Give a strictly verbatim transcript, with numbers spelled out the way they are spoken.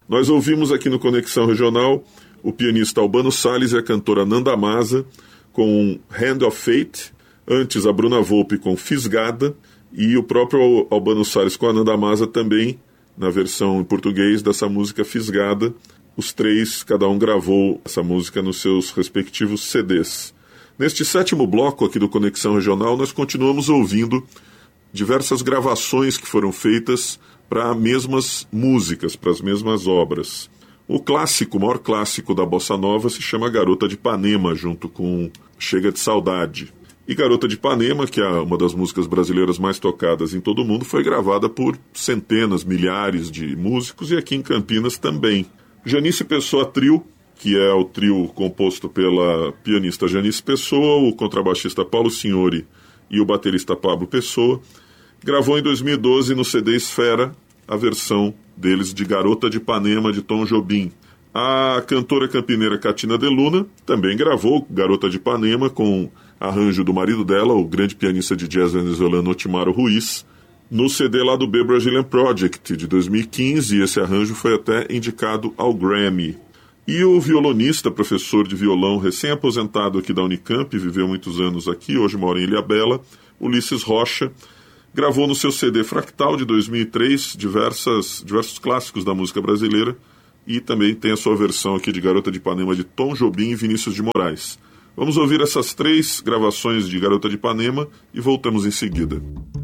Nós ouvimos aqui no Conexão Regional o pianista Albano Salles e a cantora Nanda Masa com Hand of Fate, antes a Bruna Volpe com Fisgada, e o próprio Albano Salles com a Nanda Masa também na versão em português dessa música Fisgada. Os três, cada um gravou essa música nos seus respectivos C Ds. Neste sétimo bloco aqui do Conexão Regional, nós continuamos ouvindo diversas gravações que foram feitas para mesmas músicas, para as mesmas obras. O clássico, o maior clássico da Bossa Nova se chama Garota de Ipanema, junto com Chega de Saudade. E Garota de Ipanema, que é uma das músicas brasileiras mais tocadas em todo o mundo, foi gravada por centenas, milhares de músicos, e aqui em Campinas também. Janice Pessoa Trio, que é o trio composto pela pianista Janice Pessoa, o contrabaixista Paulo Signori e o baterista Pablo Pessoa, gravou em dois mil e doze no C D Esfera a versão deles de Garota de Ipanema, de Tom Jobim. A cantora campineira Catina De Luna também gravou Garota de Ipanema com arranjo do marido dela, o grande pianista de jazz venezuelano Otimaro Ruiz, no C D lá do B Brazilian Project de dois mil e quinze, e esse arranjo foi até indicado ao Grammy. E o violonista, professor de violão recém-aposentado aqui da Unicamp, viveu muitos anos aqui, hoje mora em Ilhabela, Ulisses Rocha, gravou no seu C D Fractal de dois mil e três diversas, diversos clássicos da música brasileira, e também tem a sua versão aqui de Garota de Ipanema de Tom Jobim e Vinícius de Moraes. Vamos ouvir essas três gravações de Garota de Ipanema e voltamos em seguida.